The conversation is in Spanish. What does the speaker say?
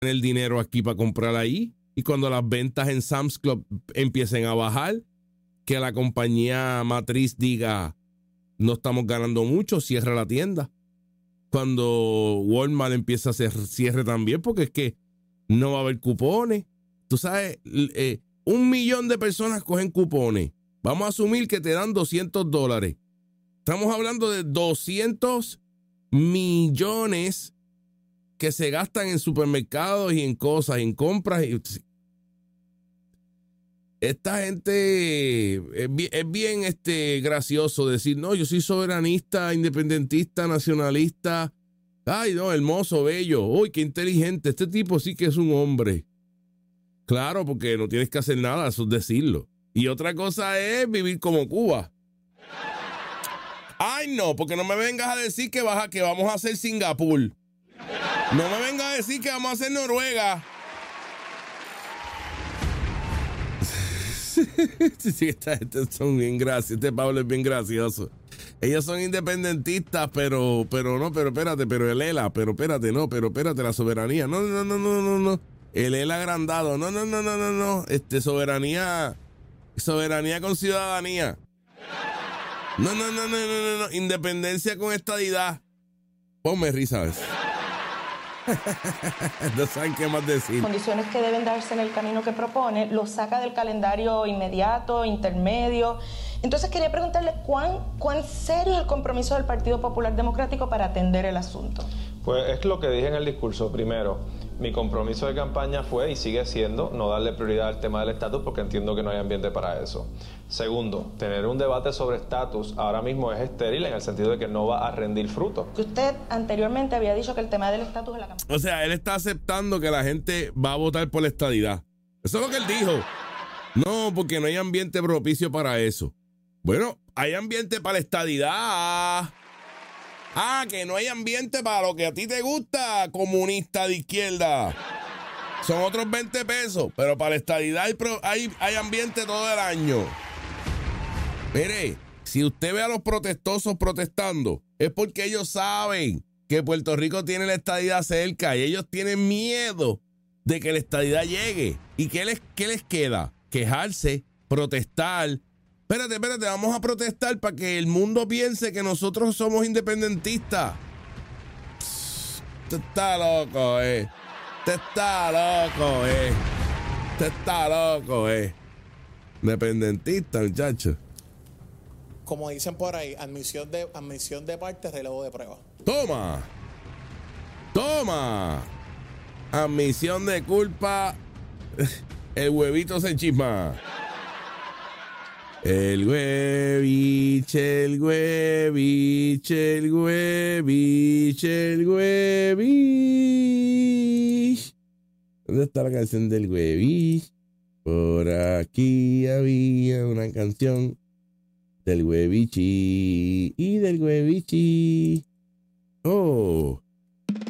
el dinero aquí para comprar ahí. Y cuando las ventas en Sam's Club empiecen a bajar, que la compañía matriz diga, no estamos ganando mucho, cierra la tienda. Cuando Walmart empieza a hacer cierre también, porque es que no va a haber cupones. Tú sabes, 1 millón de personas cogen cupones. Vamos a asumir que te dan $200. Estamos hablando de 200 millones que se gastan en supermercados y en cosas, en compras. Esta gente es bien gracioso decir, no, yo soy soberanista, independentista, nacionalista. Ay, no, hermoso, bello. Uy, qué inteligente. Este tipo sí que es un hombre. Claro, porque no tienes que hacer nada, eso es decirlo. Y otra cosa es vivir como Cuba. Ay, no, porque no me vengas a decir que vamos a hacer Singapur. No me vengas a decir que vamos a hacer Noruega. Sí, esta gente son bien graciosos. Este Pablo es bien gracioso. Ellos son independentistas, pero espérate, pero el ELA, pero espérate, la soberanía. No. El ELA agrandado. No. Soberanía con ciudadanía. No. Independencia con estadidad. Ponme risa, ¿ves? No saben qué más decir. Condiciones que deben darse en el camino que propone, lo saca del calendario inmediato, intermedio. Entonces quería preguntarle cuán serio es el compromiso del Partido Popular Democrático para atender el asunto. Pues es lo que dije en el discurso. Primero, mi compromiso de campaña fue y sigue siendo no darle prioridad al tema del estatus porque entiendo que no hay ambiente para eso. Segundo, tener un debate sobre estatus ahora mismo es estéril en el sentido de que no va a rendir fruto. Usted anteriormente había dicho que el tema del estatus es la campaña. O sea, él está aceptando que la gente va a votar por la estadidad. Eso es lo que él dijo. No, porque no hay ambiente propicio para eso. Bueno, hay ambiente para la estadidad. Ah, que no hay ambiente para lo que a ti te gusta, comunista de izquierda. Son otros 20 pesos, pero para la estadidad hay ambiente todo el año. Mire, si usted ve a los protestosos protestando, es porque ellos saben que Puerto Rico tiene la estadidad cerca y ellos tienen miedo de que la estadidad llegue. ¿Y qué les queda? Quejarse, protestar. Espérate, vamos a protestar para que el mundo piense que nosotros somos independentistas. Usted está loco, Usted está loco, Independentista, muchacho. Como dicen por ahí, admisión de parte, relevo de prueba. Toma. Admisión de culpa. El huevito se enchisma. El hueviche. ¿Dónde está la canción del hueviche? Por aquí había una canción del huevichi y del huevichi. Oh,